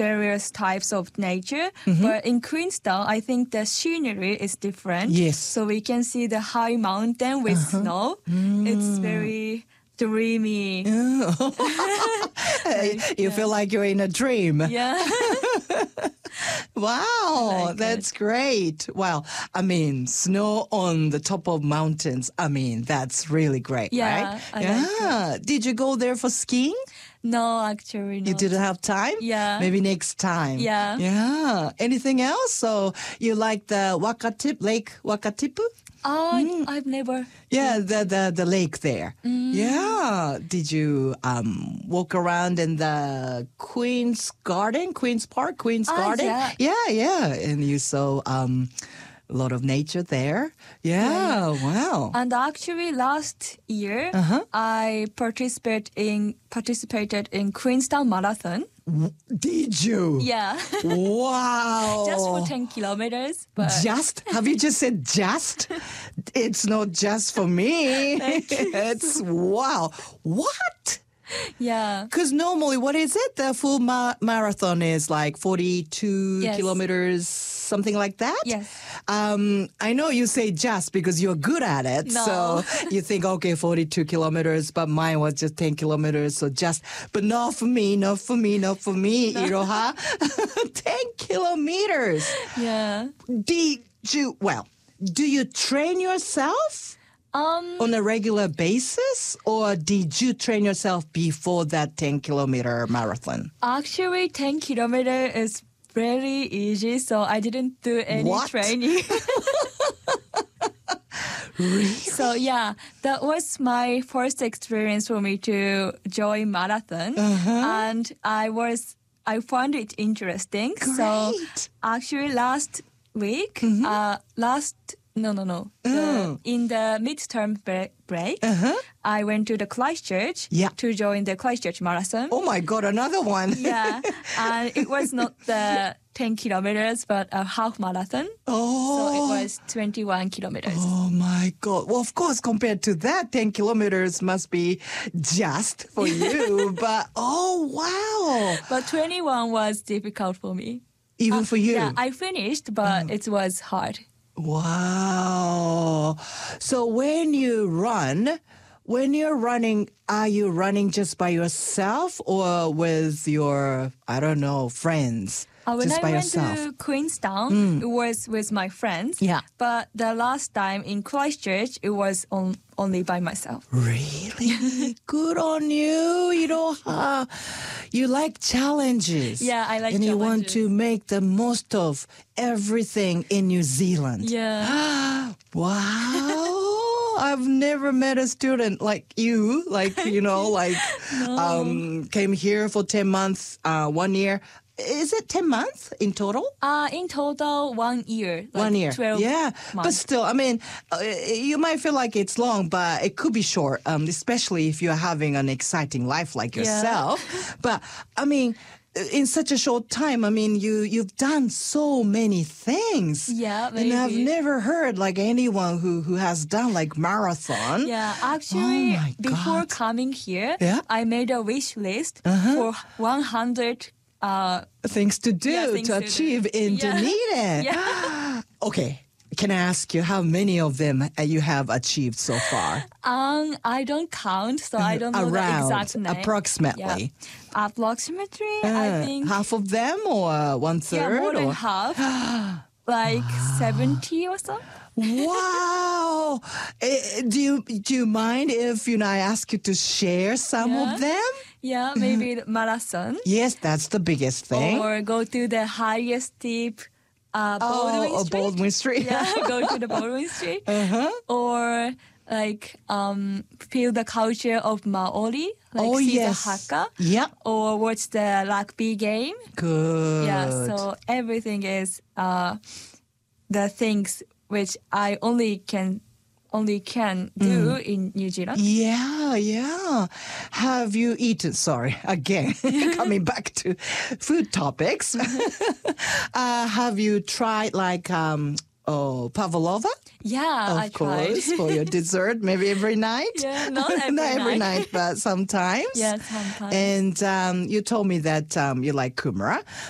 various types of nature. But in Queenstown, I think the scenery is different. Yes. So we can see the high mountain with snow. It's very dreamy. You feel like you're in a dream. Yeah. Wow, like that's great. Wow. I mean, snow on the top of mountains. I mean, that's really great, Yeah, right? I like it. Did you go there for skiing? No, actually, You not. didn't have time? Yeah. Maybe next time. Yeah. Yeah. Anything else? So you like the Lake Wakatipu? I've never. Yeah, the lake there. Yeah. Did you walk around in the Queen's Park, Queen's Garden? Yeah. And you saw a lot of nature there. Yeah. Wow. And actually, last year, I participated in Queenstown Marathon. Did you? Yeah. Wow. Just for 10 kilometers. But Just? Have you just said just? It's not just for me. It's wow. What? yeah. Because normally, what is it? The full marathon is like 42 Yes. kilometers, something like that? Yes. I know you say just because you're good at it. No. So you think, okay, 42 kilometers, but mine was just 10 kilometers. So just, but not for me, Iroha. 10 kilometers. Yeah. Do you train yourself on a regular basis, or did you train yourself before that 10-kilometer marathon? Actually, 10 kilometer is very easy, so I didn't do any What? training. Really? So yeah, that was my first experience for me to join marathon, and I found it interesting. So Great. actually, last week, in the midterm break, I went to the Christchurch Yeah. to join the Christchurch Marathon. Oh my God, another one. Yeah, and it was not the 10 kilometers, but a half marathon. Oh. So it was 21 kilometers. Oh my God. Well, of course, compared to that, 10 kilometers must be just for you. But, oh, wow. But 21 was difficult for me. Even for you? Yeah, I finished, but it was hard. Wow. So when you're running, are you running just by yourself or with your, friends? When just I by went yourself? to Queenstown, it was with my friends. Yeah. But the last time in Christchurch, it was only by myself. Really? Good on you. You like challenges. Yeah, I like and you want challenges. to make the most of everything in New Zealand. Yeah. Wow. I've never met a student like you, came here for 10 months, 1 year. Is it 10 months in total? In total, 1 year. 1 year. 12 Yeah. months. But still, you might feel like it's long, but it could be short, especially if you're having an exciting life like yourself. But, in such a short time, you've done so many things. Yeah, And I've maybe. never heard anyone who has done marathon. Yeah, actually, Oh my before God. coming here, Yeah? I made a wish list for 100 Things to do things to to do. achieve in Yeah. Dunedin. Yeah. Okay. Can I ask you how many of them you have achieved so far? I don't count, so I don't know the exact name. Approximately. Yeah. Approximately, I think. Half of them or one third? Yeah, more than or? half. Like 70 or so. Wow. Do you mind if I ask you to share some Yeah. of them? Yeah, maybe the marathon. Yes, that's the biggest thing. Or go to the highest tip, Baldwin Street. Baldwin Street. Yeah, go to the Baldwin Street. Or feel the culture of Maori, see the haka. Yeah. Or watch the rugby game. Good. Yeah, so everything is the things which I only can do in New Zealand. Yeah. Have you eaten, sorry, again, coming back to food topics. Have you tried pavlova? Yeah, I Of course, tried. for your dessert, maybe every night? Yeah, not every Not every night. night, but sometimes. Yeah, sometimes. And you told me that you like kumara.